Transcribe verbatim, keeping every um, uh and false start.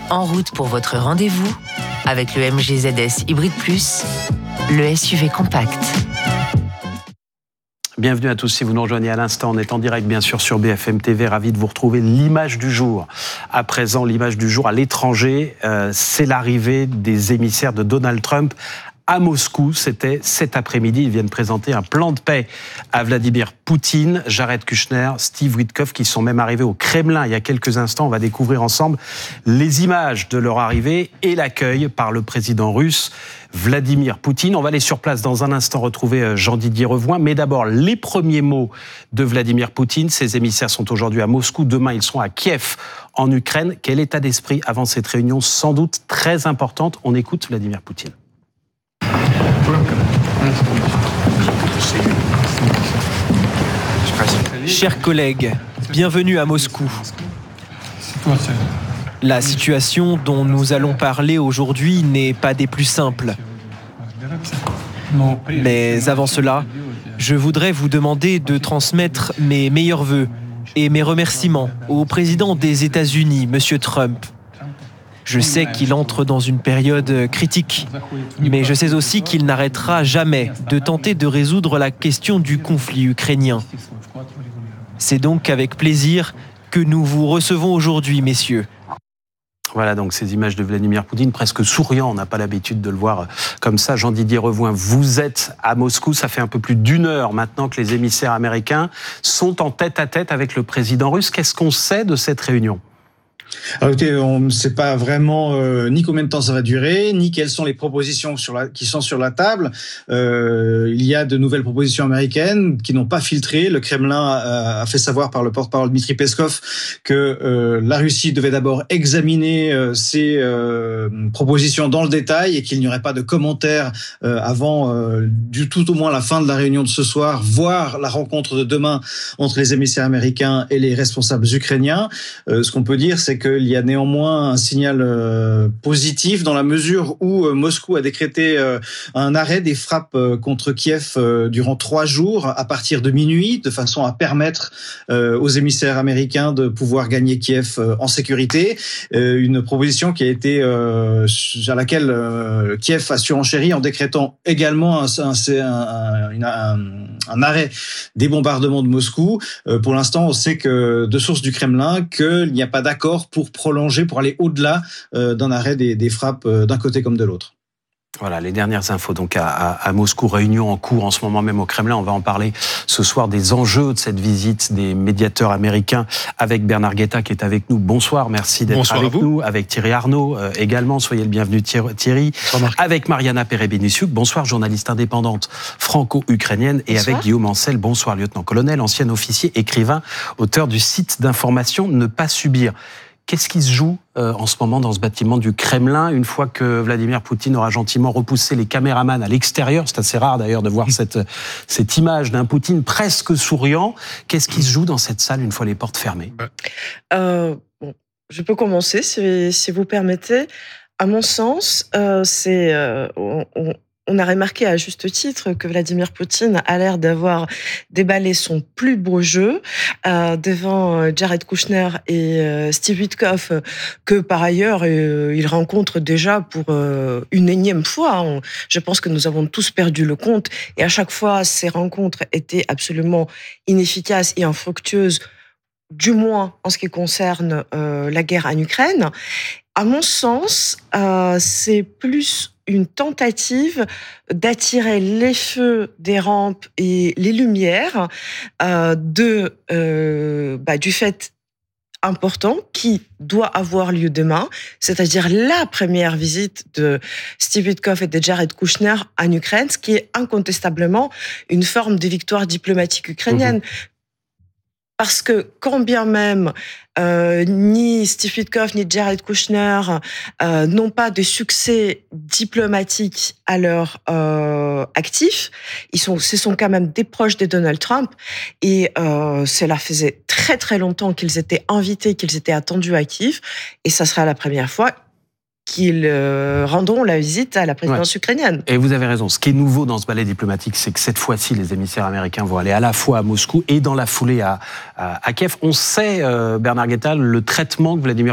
En route pour votre rendez-vous avec le M G Z S Hybrid Plus, le S U V compact. Bienvenue à tous, si vous nous rejoignez à l'instant, on est en direct bien sûr sur B F M T V, ravi de vous retrouver. L'image du jour, à présent l'image du jour à l'étranger, euh, c'est l'arrivée des émissaires de Donald Trump à Moscou. C'était cet après-midi, ils viennent présenter un plan de paix à Vladimir Poutine, Jared Kushner, Steve Witkoff qui sont même arrivés au Kremlin il y a quelques instants. On va découvrir ensemble les images de leur arrivée et l'accueil par le président russe Vladimir Poutine. On va aller sur place dans un instant retrouver Jean-Didier Revoin. Mais d'abord, les premiers mots de Vladimir Poutine. Ses émissaires sont aujourd'hui à Moscou. Demain, ils seront à Kiev, en Ukraine. Quel état d'esprit avant cette réunion sans doute très importante? On écoute Vladimir Poutine. Chers collègues, bienvenue à Moscou. La situation dont nous allons parler aujourd'hui n'est pas des plus simples. Mais avant cela, je voudrais vous demander de transmettre mes meilleurs vœux et mes remerciements au président des États-Unis, M. Trump. Je sais qu'il entre dans une période critique, mais je sais aussi qu'il n'arrêtera jamais de tenter de résoudre la question du conflit ukrainien. C'est donc avec plaisir que nous vous recevons aujourd'hui, messieurs. Voilà donc ces images de Vladimir Poutine, presque souriant, on n'a pas l'habitude de le voir comme ça. Jean-Didier Revoin, vous êtes à Moscou, ça fait un peu plus d'une heure maintenant que les émissaires américains sont en tête-à-tête avec le président russe. Qu'est-ce qu'on sait de cette réunion ? Alors, écoutez, on ne sait pas vraiment euh, ni combien de temps ça va durer, ni quelles sont les propositions sur la, qui sont sur la table. Euh, il y a de nouvelles propositions américaines qui n'ont pas filtré. Le Kremlin a, a fait savoir par le porte-parole Dmitry Peskov que euh, la Russie devait d'abord examiner euh, ces euh, propositions dans le détail et qu'il n'y aurait pas de commentaires euh, avant euh, du tout au moins la fin de la réunion de ce soir, voire la rencontre de demain entre les émissaires américains et les responsables ukrainiens. Euh, ce qu'on peut dire, c'est qu'il y a néanmoins un signal euh, positif dans la mesure où euh, Moscou a décrété euh, un arrêt des frappes euh, contre Kiev euh, durant trois jours à partir de minuit, de façon à permettre euh, aux émissaires américains de pouvoir gagner Kiev euh, en sécurité. Euh, une proposition qui a été euh, à laquelle euh, Kiev a surenchéri en décrétant également un, un, un, un, un arrêt des bombardements de Moscou. Euh, pour l'instant, on sait que de sources du Kremlin qu'il n'y a pas d'accord pour prolonger, pour aller au-delà euh, d'un arrêt des, des frappes euh, d'un côté comme de l'autre. Voilà, les dernières infos donc à, à, à Moscou, réunion en cours en ce moment même au Kremlin. On va en parler ce soir des enjeux de cette visite des médiateurs américains avec Bernard Guetta qui est avec nous. Bonsoir, merci d'être Bonsoir avec nous. Avec Thierry Arnaud euh, également, soyez le bienvenu Thierry. Bonsoir, avec Mariana Perebenissiuk, bonsoir, journaliste indépendante franco-ukrainienne. Et bonsoir. Avec Guillaume Ancel, bonsoir, lieutenant-colonel, ancien officier, écrivain, auteur du site d'information Ne pas subir. Qu'est-ce qui se joue euh, en ce moment dans ce bâtiment du Kremlin, une fois que Vladimir Poutine aura gentiment repoussé les caméramans à l'extérieur? C'est assez rare d'ailleurs de voir cette, cette image d'un Poutine presque souriant. Qu'est-ce qui se joue dans cette salle une fois les portes fermées? euh, bon, Je peux commencer si, si vous permettez. À mon sens, euh, c'est... Euh, on, on... On a remarqué à juste titre que Vladimir Poutine a l'air d'avoir déballé son plus beau jeu euh, devant Jared Kushner et euh, Steve Witkoff, que par ailleurs euh, il rencontre déjà pour euh, une énième fois. On, je pense que nous avons tous perdu le compte et à chaque fois ces rencontres étaient absolument inefficaces et infructueuses, du moins en ce qui concerne euh, la guerre en Ukraine. À mon sens, euh, c'est plus une tentative d'attirer les feux des rampes et les lumières euh, de, euh, bah, du fait important qui doit avoir lieu demain, c'est-à-dire la première visite de Steve Witkoff et de Jared Kushner en Ukraine, ce qui est incontestablement une forme de victoire diplomatique ukrainienne. Mmh. Parce que quand bien même euh, ni Steve Witkoff ni Jared Kushner euh, n'ont pas de succès diplomatique à leur euh, actif, ils sont, ce sont quand même des proches de Donald Trump et euh, cela faisait très très longtemps qu'ils étaient invités, qu'ils étaient attendus à Kiev et ça sera la première fois qu'ils euh, rendront la visite à la présidence ouais. ukrainienne. Et vous avez raison. Ce qui est nouveau dans ce ballet diplomatique, c'est que cette fois-ci, les émissaires américains vont aller à la fois à Moscou et dans la foulée à, à, à Kiev. On sait, euh, Bernard Guetta, le traitement que Vladimir